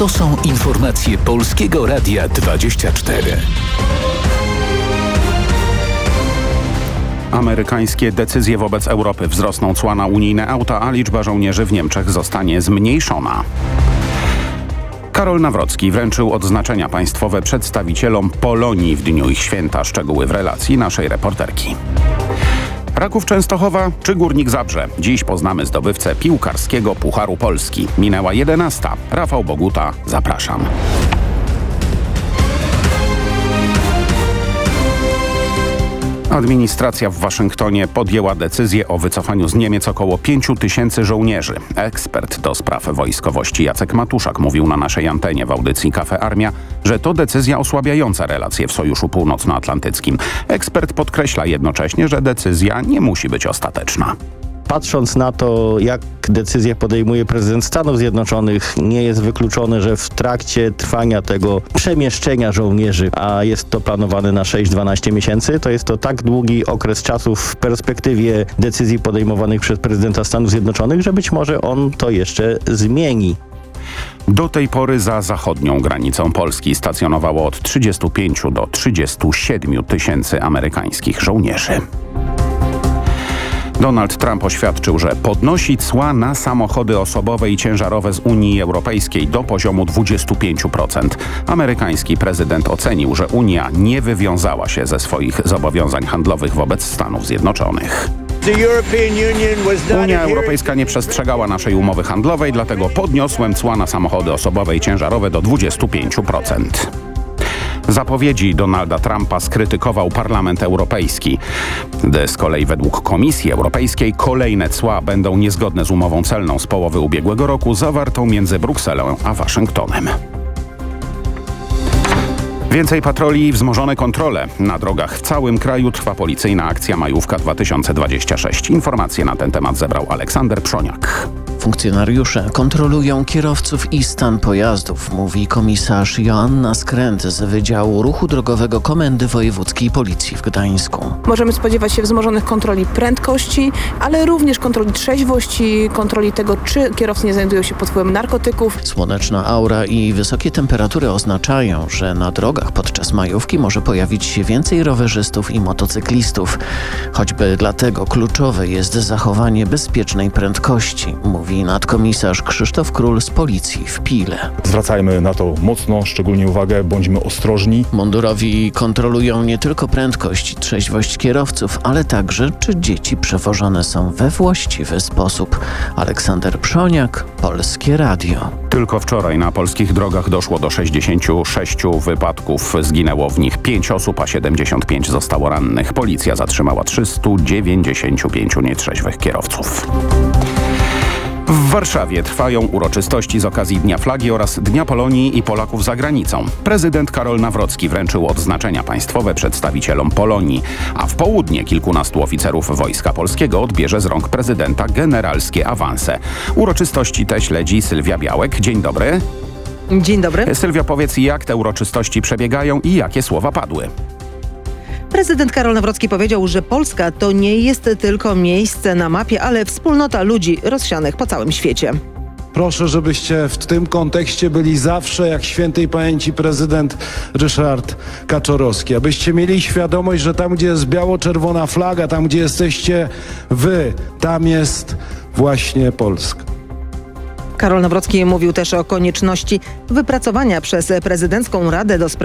To są informacje Polskiego Radia 24. Amerykańskie decyzje wobec Europy. Wzrosną cła na unijne auta, a liczba żołnierzy w Niemczech zostanie zmniejszona. Karol Nawrocki wręczył odznaczenia państwowe przedstawicielom Polonii w dniu ich święta. Szczegóły w relacji naszej reporterki. Raków Częstochowa czy Górnik Zabrze? Dziś poznamy zdobywcę piłkarskiego Pucharu Polski. Minęła 11. Rafał Boguta, zapraszam. Administracja w Waszyngtonie podjęła decyzję o wycofaniu z Niemiec około 5 000 żołnierzy. Ekspert do spraw wojskowości Jacek Matuszak mówił na naszej antenie w audycji Cafe Armia, że to decyzja osłabiająca relacje w Sojuszu Północnoatlantyckim. Ekspert podkreśla jednocześnie, że decyzja nie musi być ostateczna. Patrząc na to, jak decyzję podejmuje prezydent Stanów Zjednoczonych, nie jest wykluczone, że w trakcie trwania tego przemieszczenia żołnierzy, a jest to planowane na 6-12 miesięcy, to jest to tak długi okres czasu w perspektywie decyzji podejmowanych przez prezydenta Stanów Zjednoczonych, że być może on to jeszcze zmieni. Do tej pory za zachodnią granicą Polski stacjonowało od 35 do 37 tysięcy amerykańskich żołnierzy. Donald Trump oświadczył, że podnosi cła na samochody osobowe i ciężarowe z Unii Europejskiej do poziomu 25%. Amerykański prezydent ocenił, że Unia nie wywiązała się ze swoich zobowiązań handlowych wobec Stanów Zjednoczonych. Unia Europejska nie przestrzegała naszej umowy handlowej, dlatego podniosłem cła na samochody osobowe i ciężarowe do 25%. Zapowiedzi Donalda Trumpa skrytykował Parlament Europejski. Z kolei według Komisji Europejskiej kolejne cła będą niezgodne z umową celną z połowy ubiegłego roku zawartą między Brukselą a Waszyngtonem. Więcej patroli i wzmożone kontrole. Na drogach w całym kraju trwa policyjna akcja Majówka 2026. Informacje na ten temat zebrał Aleksander Przoniak. Funkcjonariusze kontrolują kierowców i stan pojazdów, mówi komisarz Joanna Skręt z Wydziału Ruchu Drogowego Komendy Wojewódzkiej Policji w Gdańsku. Możemy spodziewać się wzmożonych kontroli prędkości, ale również kontroli trzeźwości, kontroli tego, czy kierowcy nie znajdują się pod wpływem narkotyków. Słoneczna aura i wysokie temperatury oznaczają, że na drogach podczas majówki może pojawić się więcej rowerzystów i motocyklistów. Choćby dlatego kluczowe jest zachowanie bezpiecznej prędkości, mówi nadkomisarz Krzysztof Król z Policji w Pile. Zwracajmy na to mocno, szczególnie uwagę, bądźmy ostrożni. Mundurowi kontrolują nie tylko prędkość i trzeźwość kierowców, ale także, czy dzieci przewożone są we właściwy sposób. Aleksander Przoniak, Polskie Radio. Tylko wczoraj na polskich drogach doszło do 66 wypadków. Zginęło w nich 5 osób, a 75 zostało rannych. Policja zatrzymała 395 nietrzeźwych kierowców. W Warszawie trwają uroczystości z okazji Dnia Flagi oraz Dnia Polonii i Polaków za granicą. Prezydent Karol Nawrocki wręczył odznaczenia państwowe przedstawicielom Polonii, a w południe kilkunastu oficerów Wojska Polskiego odbierze z rąk prezydenta generalskie awanse. Uroczystości te śledzi Sylwia Białek. Dzień dobry. Dzień dobry. Sylwia, powiedz, jak te uroczystości przebiegają i jakie słowa padły? Prezydent Karol Nawrocki powiedział, że Polska to nie jest tylko miejsce na mapie, ale wspólnota ludzi rozsianych po całym świecie. Proszę, żebyście w tym kontekście byli zawsze jak świętej pamięci prezydent Ryszard Kaczorowski. Abyście mieli świadomość, że tam, gdzie jest biało-czerwona flaga, tam, gdzie jesteście wy, tam jest właśnie Polska. Karol Nawrocki mówił też o konieczności wypracowania przez Prezydencką Radę do Spraw